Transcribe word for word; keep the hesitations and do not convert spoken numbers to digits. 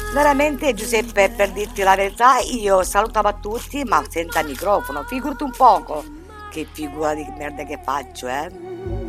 Veramente Giuseppe, per dirti la verità, io salutavo a tutti, ma senza microfono, figurati un poco che figura di merda che faccio, eh.